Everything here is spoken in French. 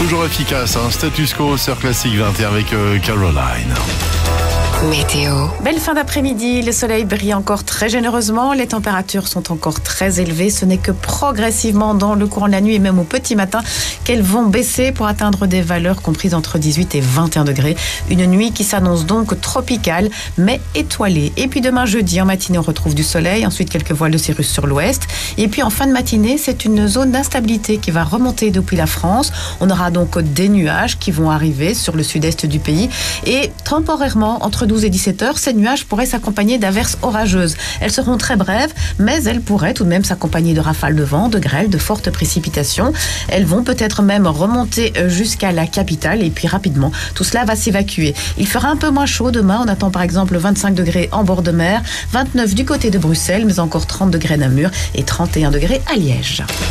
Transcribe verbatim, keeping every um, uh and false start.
toujours efficace. Hein. Status quo sur Classique vingt et un avec euh, Caroline. Météo. Belle fin d'après-midi, le soleil brille encore très généreusement, les températures sont encore très élevées, ce n'est que progressivement dans le courant de la nuit et même au petit matin qu'elles vont baisser pour atteindre des valeurs comprises entre dix-huit et vingt et un degrés. Une nuit qui s'annonce donc tropicale mais étoilée. Et puis demain jeudi en matinée on retrouve du soleil, ensuite quelques voiles de cirrus sur l'ouest et puis en fin de matinée c'est une zone d'instabilité qui va remonter depuis la France. On aura donc des nuages qui vont arriver sur le sud-est du pays et temporairement entre douze et dix-sept heures, ces nuages pourraient s'accompagner d'averses orageuses. Elles seront très brèves, mais elles pourraient tout de même s'accompagner de rafales de vent, de grêles, de fortes précipitations. Elles vont peut-être même remonter jusqu'à la capitale et puis rapidement, tout cela va s'évacuer. Il fera un peu moins chaud demain. On attend par exemple vingt-cinq degrés en bord de mer, vingt-neuf du côté de Bruxelles, mais encore trente degrés à Namur et trente et un degrés à Liège.